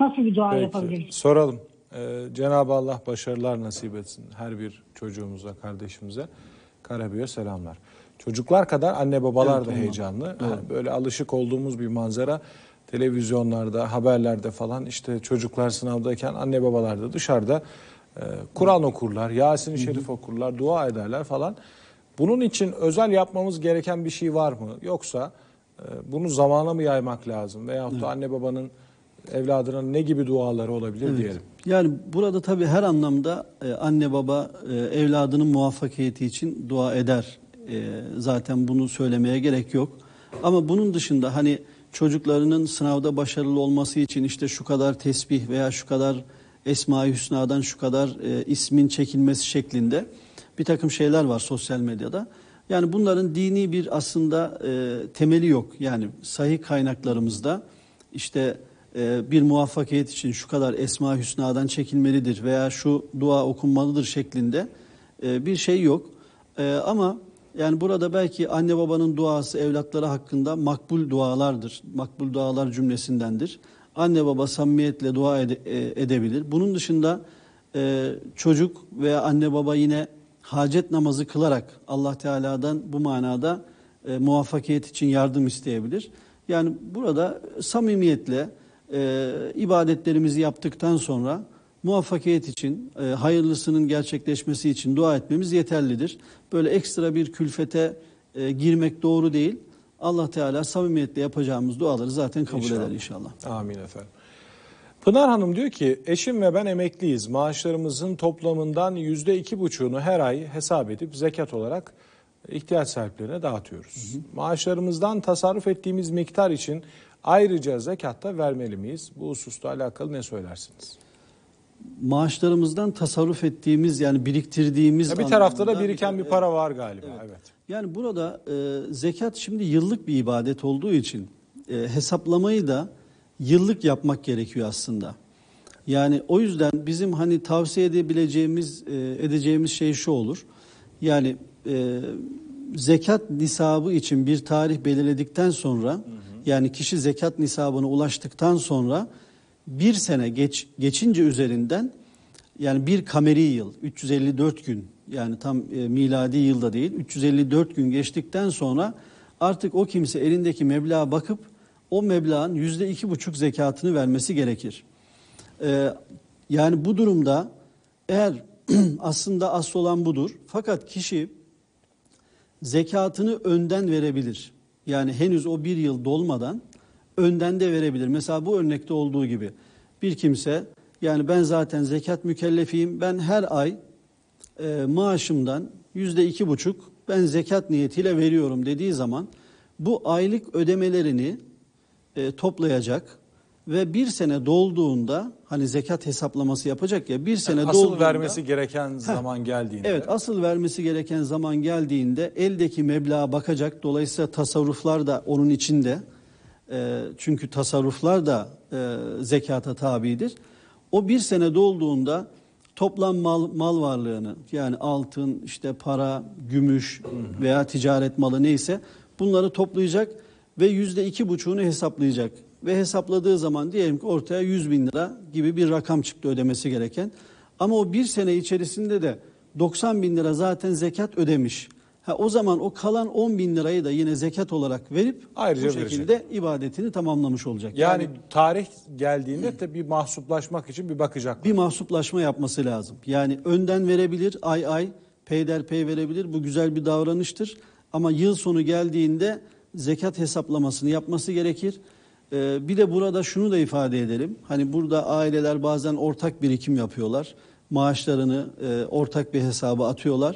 Nasıl bir dua Peki, yapabiliriz? soralım. Cenab-ı Allah başarılar nasip etsin her bir çocuğumuza, kardeşimize. Karabük'e selamlar. Çocuklar kadar anne babalar Evet, da ondan. heyecanlı. Doğru. Böyle alışık olduğumuz bir manzara. Televizyonlarda, haberlerde falan işte çocuklar sınavdayken anne babalar da dışarıda Kur'an okurlar, Yasin-i Şerif okurlar, dua ederler falan. Bunun için özel yapmamız gereken bir şey var mı? Yoksa bunu zamana mı yaymak lazım? Veyahut da anne babanın evladına ne gibi duaları olabilir diyelim. Yani burada tabii her anlamda anne baba evladının muvaffakiyeti için dua eder. Zaten bunu söylemeye gerek yok. Ama bunun dışında hani çocuklarının sınavda başarılı olması için işte şu kadar tesbih veya şu kadar Esma-i Hüsna'dan şu kadar ismin çekilmesi şeklinde bir takım şeyler var sosyal medyada. Yani bunların dini bir aslında temeli yok. Yani sahih kaynaklarımızda işte bir muvaffakiyet için şu kadar Esma-i Hüsna'dan çekilmelidir veya şu dua okunmalıdır şeklinde bir şey yok. Ama yani burada belki anne babanın duası evlatları hakkında makbul dualardır. Makbul dualar cümlesindendir. Anne baba samimiyetle dua edebilir. Bunun dışında çocuk veya anne baba yine hacet namazı kılarak Allah Teala'dan bu manada muvaffakiyet için yardım isteyebilir. Yani burada samimiyetle ibadetlerimizi yaptıktan sonra muvaffakiyet için, hayırlısının gerçekleşmesi için dua etmemiz yeterlidir. Böyle ekstra bir külfete girmek doğru değil. Allah Teala samimiyetle yapacağımız duaları zaten kabul eder inşallah. Amin efendim. Pınar Hanım diyor ki eşim ve ben emekliyiz. Maaşlarımızın toplamından %2,5'unu her ay hesap edip zekat olarak ihtiyaç sahiplerine dağıtıyoruz. Maaşlarımızdan tasarruf ettiğimiz miktar için ayrıca zekatta vermeli miyiz? Bu hususta alakalı ne söylersiniz? Maaşlarımızdan tasarruf ettiğimiz yani biriktirdiğimiz... Bir tarafta da biriken bir para var galiba. Evet. Yani burada zekat şimdi yıllık bir ibadet olduğu için hesaplamayı da yıllık yapmak gerekiyor aslında. Yani o yüzden bizim hani tavsiye edeceğimiz şey şu olur. Yani zekat nisabı için bir tarih belirledikten sonra yani kişi zekat nisabına ulaştıktan sonra bir sene geçince üzerinden yani bir kameri yıl 354 gün yani tam miladi yılda değil 354 gün geçtikten sonra artık o kimse elindeki meblağa bakıp o meblağın %2,5 zekatını vermesi gerekir. Yani bu durumda eğer aslında asıl olan budur fakat kişi zekatını önden verebilir. Yani henüz o bir yıl dolmadan önden de verebilir. Mesela bu örnekte olduğu gibi bir kimse yani ben zaten zekat mükellefiyim ben her ay maaşımdan %2,5 ben zekat niyetiyle veriyorum dediği zaman bu aylık ödemelerini toplayacak ve bir sene dolduğunda hani zekat hesaplaması yapacak ya bir sene asıl dolduğunda vermesi gereken zaman geldiğinde. Evet asıl vermesi gereken zaman geldiğinde eldeki meblağa bakacak. Dolayısıyla tasarruflar da onun içinde. Çünkü tasarruflar da zekata tabidir. O bir sene dolduğunda toplam mal varlığını yani altın, işte para, gümüş veya ticaret malı neyse bunları toplayacak ve %2,5'unu hesaplayacak. Ve hesapladığı zaman diyelim ki ortaya 100 bin lira gibi bir rakam çıktı ödemesi gereken. Ama o bir sene içerisinde de 90 bin lira zaten zekat ödemiş. O zaman o kalan 10 bin lirayı da yine zekat olarak verip ayrıca bu şekilde ibadetini tamamlamış olacak. Yani tarih geldiğinde de bir mahsuplaşmak için bir bakacak. Bir mahsuplaşma yapması lazım. Yani önden verebilir, ay peyderpey verebilir. Bu güzel bir davranıştır. Ama yıl sonu geldiğinde zekat hesaplamasını yapması gerekir. Bir de burada şunu da ifade edelim. Hani burada aileler bazen ortak birikim yapıyorlar. Maaşlarını ortak bir hesaba atıyorlar.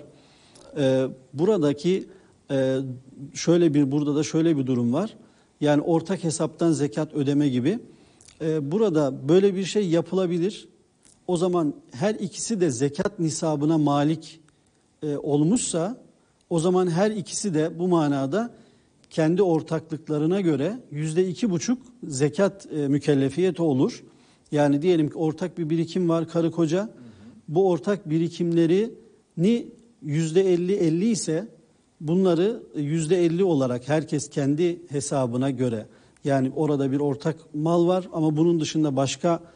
Buradaki burada da şöyle bir durum var. Yani ortak hesaptan zekat ödeme gibi. Burada böyle bir şey yapılabilir. O zaman her ikisi de zekat nisabına malik olmuşsa o zaman her ikisi de bu manada kendi ortaklıklarına göre %2,5 zekat mükellefiyeti olur. Yani diyelim ki ortak bir birikim var karı koca. Bu ortak birikimlerini %50 ise bunları %50 olarak herkes kendi hesabına göre yani orada bir ortak mal var ama bunun dışında başka